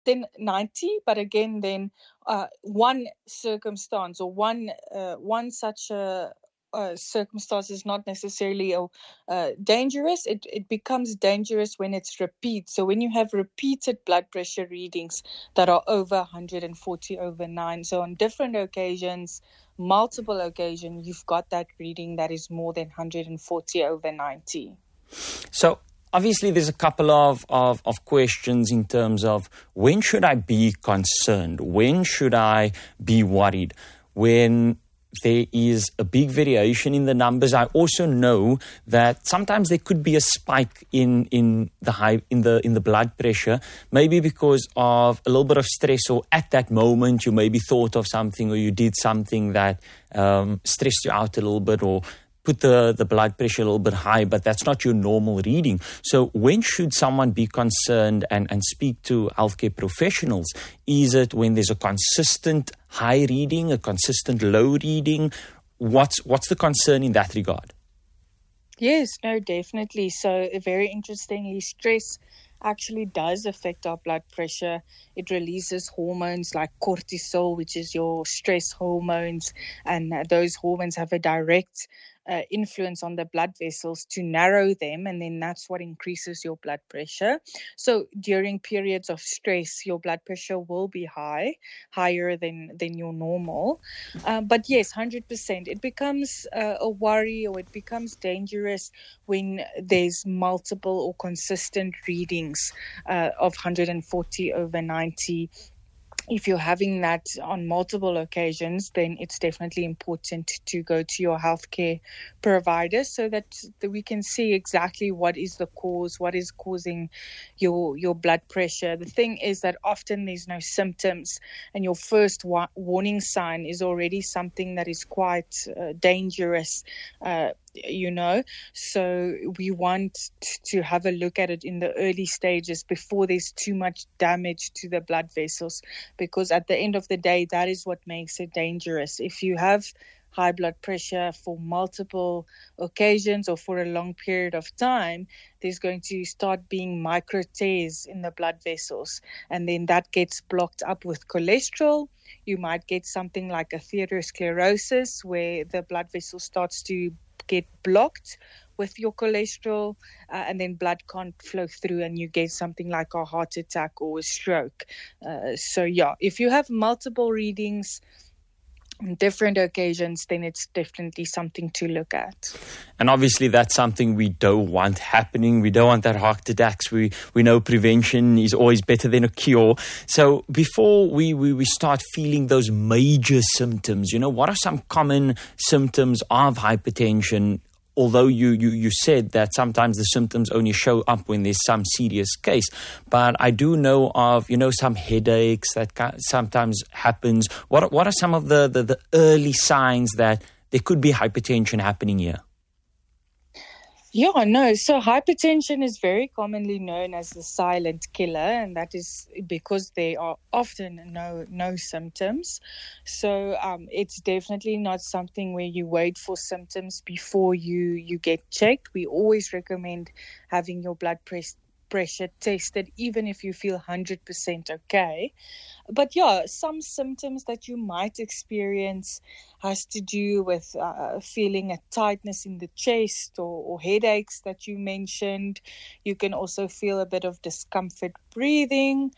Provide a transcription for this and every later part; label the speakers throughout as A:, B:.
A: then 90. But again, then one circumstance or one such a circumstance is not necessarily dangerous. It becomes dangerous when it's repeat. So when you have repeated blood pressure readings that are over 140/9, so on different occasions, multiple occasions, you've got that reading that is more than 140/90.
B: So obviously there's a couple of questions in terms of when should I be concerned? When should I be worried? When there is a big variation in the numbers. I also know that sometimes there could be a spike in the blood pressure, maybe because of a little bit of stress, or at that moment you maybe thought of something or you did something that stressed you out a little bit or put the blood pressure a little bit high, but that's not your normal reading. So when should someone be concerned and speak to healthcare professionals? Is it when there's a consistent high reading, a consistent low reading? What's the concern in that regard?
A: Yes, no, definitely. So very interestingly, stress actually does affect our blood pressure. It releases hormones like cortisol, which is your stress hormones, and those hormones have a direct influence on the blood vessels to narrow them, and then that's what increases your blood pressure. So during periods of stress, your blood pressure will be higher than your normal. But yes, 100%. It becomes a worry, or it becomes dangerous when there's multiple or consistent readings of 140/90. If you're having that on multiple occasions, then it's definitely important to go to your healthcare provider so that we can see exactly what is the cause, what is causing your blood pressure. The thing is that often there's no symptoms, and your first warning sign is already something that is quite dangerous. So we want to have a look at it in the early stages before there's too much damage to the blood vessels, because at the end of the day, that is what makes it dangerous. If you have high blood pressure for multiple occasions or for a long period of time, there's going to start being micro tears in the blood vessels, and then that gets blocked up with cholesterol. You might get something like atherosclerosis, where the blood vessel starts to get blocked with your cholesterol, and then blood can't flow through, and you get something like a heart attack or a stroke. If you have multiple readings on different occasions, then it's definitely something to look at.
B: And obviously that's something we don't want happening. We don't want that heart attacks. We know prevention is always better than a cure. So before we start feeling those major symptoms, what are some common symptoms of hypertension? Although you said that sometimes the symptoms only show up when there's some serious case. But I do know of, some headaches that sometimes happens. What are some of the early signs that there could be hypertension happening here?
A: So hypertension is very commonly known as the silent killer, and that is because there are often no symptoms. So it's definitely not something where you wait for symptoms before you get checked. We always recommend having your blood pressure tested, even if you feel 100% okay. But some symptoms that you might experience has to do with feeling a tightness in the chest or headaches that you mentioned. You can also feel a bit of discomfort breathing.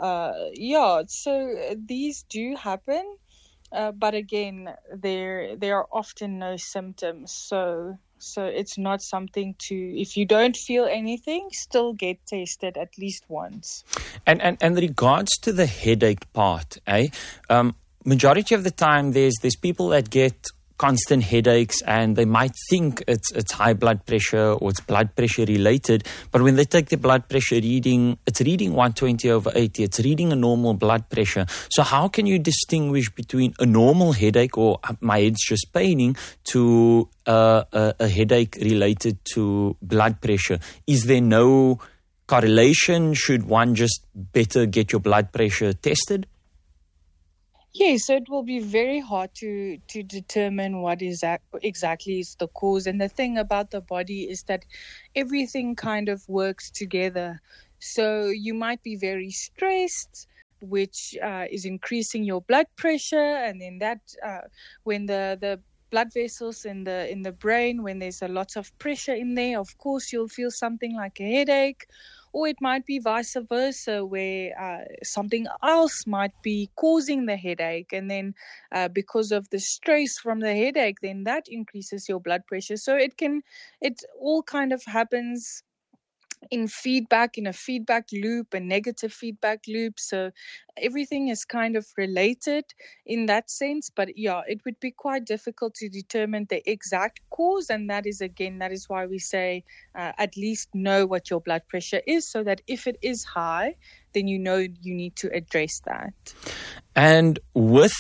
A: So these do happen. But again, there are often no symptoms. So it's not something if you don't feel anything, still get tested at least once.
B: And regards to the headache part, majority of the time there's people that get constant headaches, and they might think it's high blood pressure or it's blood pressure related, but when they take the blood pressure reading, it's reading 120/80. It's reading a normal blood pressure. So how can you distinguish between a normal headache, or my head's just paining, to a headache related to blood pressure? Is there no correlation? Should one just better get your blood pressure tested?
A: Yes, so it will be very hard to determine what exactly is the cause. And the thing about the body is that everything kind of works together. So you might be very stressed, which is increasing your blood pressure, and then that when the blood vessels in the brain, when there's a lot of pressure in there, of course you'll feel something like a headache. Or it might be vice versa, where something else might be causing the headache. And then because of the stress from the headache, then that increases your blood pressure. So it all kind of happens in a feedback loop, a negative feedback loop. So everything is kind of related in that sense. But yeah, it would be quite difficult to determine the exact cause. And that is why we say at least know what your blood pressure is, so that if it is high, then you know you need to address that.
B: And with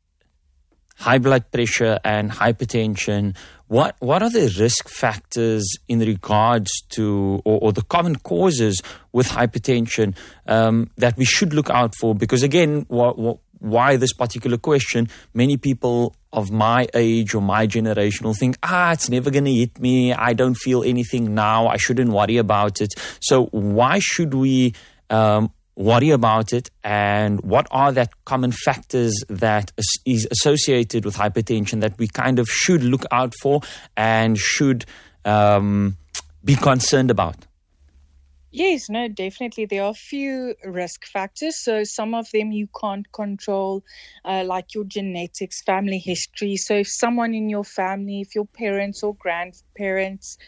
B: high blood pressure and hypertension, what are the risk factors in regards to, or the common causes with hypertension that we should look out for? Because again, why this particular question? Many people of my age or my generation will think, it's never going to hit me. I don't feel anything now. I shouldn't worry about it. So why should we worry about it, and what are that common factors that is associated with hypertension that we kind of should look out for and should be concerned about?
A: Yes, no, definitely. There are a few risk factors. So some of them you can't control, like your genetics, family history. So if someone in your family, if your parents or grandparents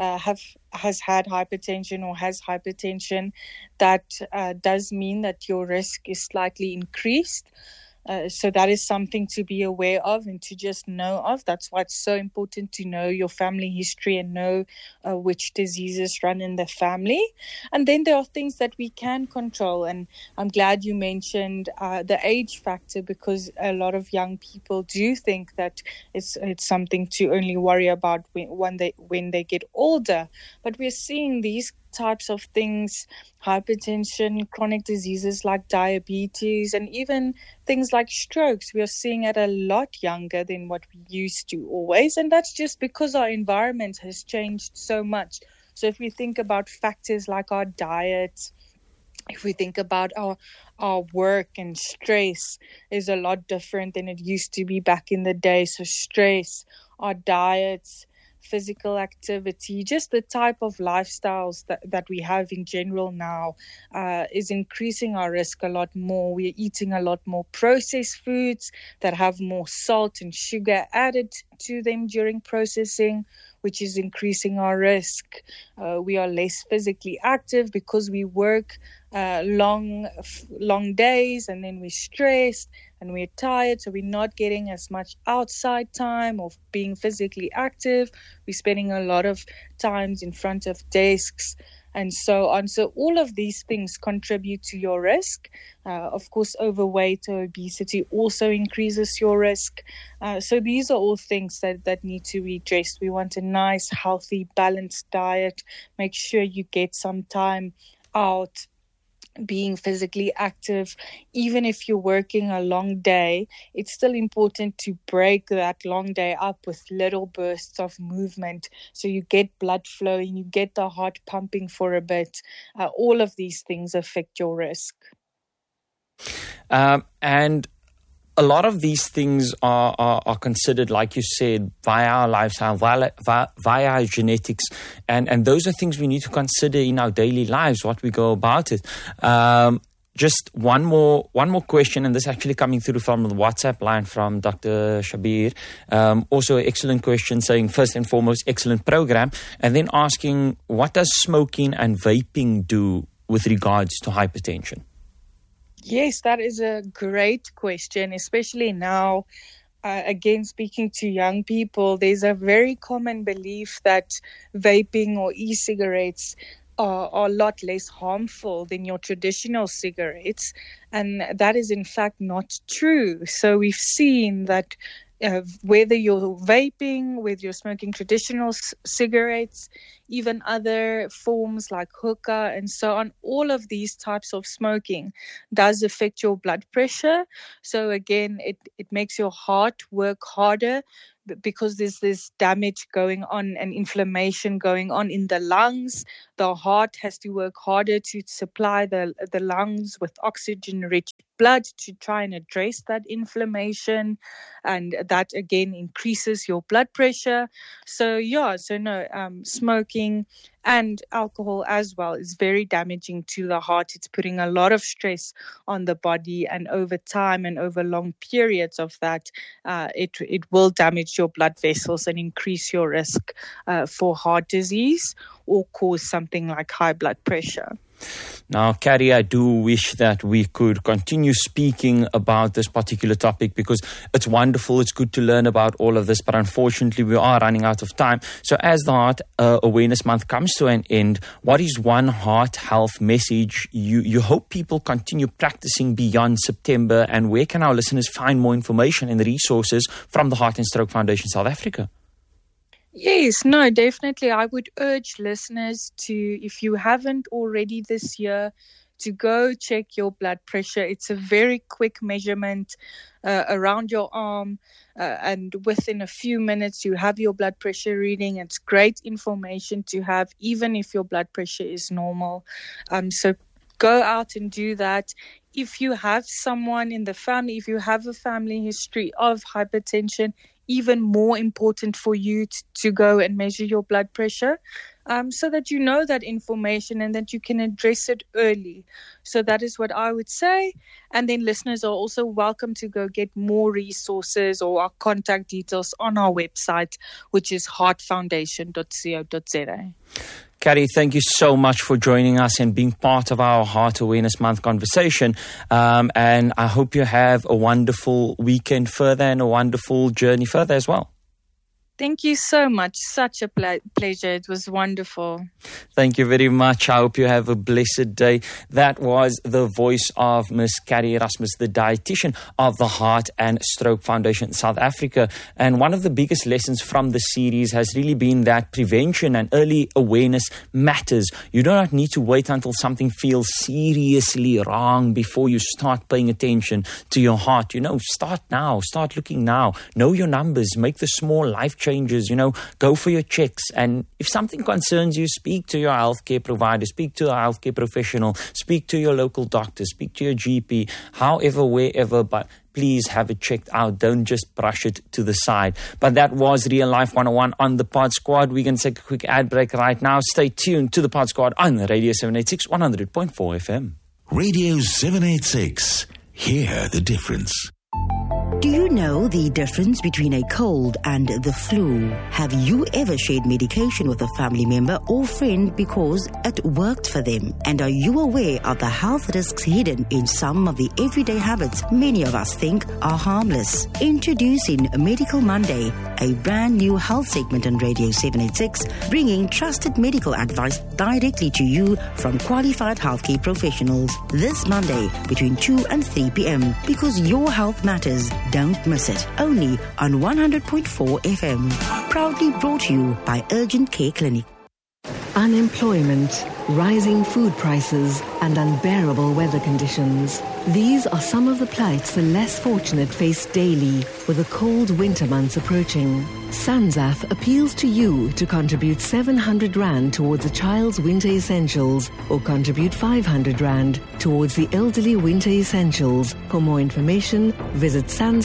A: has had hypertension or has hypertension, that does mean that your risk is slightly increased. So that is something to be aware of and to just know of. That's why it's so important to know your family history and know which diseases run in the family. And then there are things that we can control. And I'm glad you mentioned the age factor, because a lot of young people do think that it's something to only worry about when they get older. But we're seeing these types of things, hypertension, chronic diseases like diabetes, and even things like strokes. We are seeing it a lot younger than what we used to always. And that's just because our environment has changed so much. So if we think about factors like our diet, if we think about our work and stress is a lot different than it used to be back in the day. So stress, our diets, physical activity, just the type of lifestyles that we have in general now is increasing our risk a lot more. We're eating a lot more processed foods that have more salt and sugar added to them during processing, which is increasing our risk. We are less physically active because we work long days, and then we're stressed and we're tired, so we're not getting as much outside time of being physically active. We're spending a lot of times in front of desks and so on. So all of these things contribute to your risk. Of course, overweight or obesity also increases your risk. So these are all things that need to be addressed. We want a nice, healthy, balanced diet. Make sure you get some time out being physically active. Even if you're working a long day, it's still important to break that long day up with little bursts of movement, so you get blood flowing, you get the heart pumping for a bit. All of these things affect your risk.
B: And a lot of these things are considered, like you said, via our lifestyle, via our genetics. And those are things we need to consider in our daily lives, what we go about it. Just one more question, and this actually coming through from the WhatsApp line from Dr. Shabir. Also an excellent question, saying, first and foremost, excellent program. And then asking, what does smoking and vaping do with regards to hypertension?
A: Yes, that is a great question, especially now. Again, speaking to young people, there's a very common belief that vaping or e-cigarettes are a lot less harmful than your traditional cigarettes. And that is, in fact, not true. So we've seen that whether you're vaping, whether you're smoking traditional cigarettes, even other forms like hookah and so on, all of these types of smoking does affect your blood pressure. So again, it makes your heart work harder because there's this damage going on and inflammation going on in the lungs. The heart has to work harder to supply the lungs with oxygen-rich blood to try and address that inflammation, and that again increases your blood pressure. So smoking and alcohol as well is very damaging to the heart. It's putting a lot of stress on the body, and over time and over long periods of that, it will damage your blood vessels and increase your risk for heart disease or cause something like high blood pressure.
B: Now, Carrie, I do wish that we could continue speaking about this particular topic because it's wonderful. It's good to learn about all of this, but unfortunately we are running out of time. So as the Heart Awareness Month comes to an end, what is one heart health message you hope people continue practicing beyond September, and where can our listeners find more information and resources from the Heart and Stroke Foundation South Africa?
A: Yes, no, definitely. I would urge listeners to, if you haven't already this year, to go check your blood pressure. It's a very quick measurement around your arm, and within a few minutes you have your blood pressure reading. It's great information to have, even if your blood pressure is normal. So go out and do that. If you have someone in the family, if you have a family history of hypertension, even more important for you to go and measure your blood pressure, so that you know that information and that you can address it early. So that is what I would say. And then listeners are also welcome to go get more resources or our contact details on our website, which is heartfoundation.co.za.
B: Carrie, thank you so much for joining us and being part of our Heart Awareness Month conversation. And I hope you have a wonderful weekend further and a wonderful journey further as well.
A: Thank you so much. Such a pleasure. It was wonderful.
B: Thank you very much. I hope you have a blessed day. That was the voice of Miss Carrie Erasmus, the dietitian of the Heart and Stroke Foundation South Africa. And one of the biggest lessons from the series has really been that prevention and early awareness matters. You do not need to wait until something feels seriously wrong before you start paying attention to your heart. Start now. Start looking now. Know your numbers. Make the small life changes. Go for your checks. And if something concerns you, speak to your healthcare provider, speak to a healthcare professional, speak to your local doctor, speak to your GP, however, wherever, but please have it checked out. Don't just brush it to the side. But that was Real Life 101 on the Pod Squad. We're going to take a quick ad break right now. Stay tuned to the Pod Squad on Radio 786 100.4 FM.
C: Radio 786. Hear the difference.
D: Do you know the difference between a cold and the flu? Have you ever shared medication with a family member or friend because it worked for them? And are you aware of the health risks hidden in some of the everyday habits many of us think are harmless? Introducing Medical Monday, a brand new health segment on Radio 786, bringing trusted medical advice directly to you from qualified healthcare professionals. This Monday between 2 and 3 p.m. because your health matters. Don't miss it. Only on 100.4 FM. Proudly brought to you by Urgent Care Clinic.
E: Unemployment, rising food prices, and unbearable weather conditions. These are some of the plights the less fortunate face daily with the cold winter months approaching. SANZAF appeals to you to contribute 700 Rand towards a child's winter essentials or contribute 500 Rand towards the elderly winter essentials. For more information, visit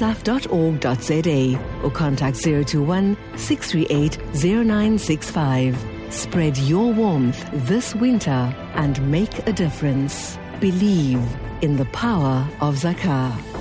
E: sanzaf.org.za or contact 021 638 0965. Spread your warmth this winter and make a difference. Believe in the power of Zakah.